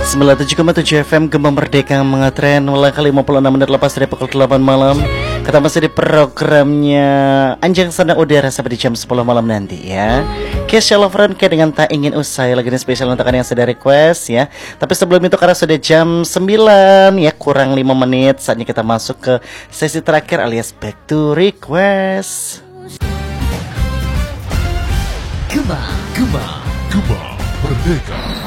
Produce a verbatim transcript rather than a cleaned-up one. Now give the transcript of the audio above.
sembilan puluh tujuh koma tujuh F M Gema Merdeka mengetren melangkah lima puluh enam menit lepas dari pukul delapan malam. Kita masih di programnya Anjang Sana Udara sampai di jam sepuluh malam nanti ya. Kesha Loveran kayak dengan tak ingin usai lagi nih spesial untuk kalian yang sudah request ya. Tapi sebelum itu karena sudah jam sembilan ya kurang lima menit, saatnya kita masuk ke sesi terakhir alias back to request. Gema, Gema, Gema Merdeka.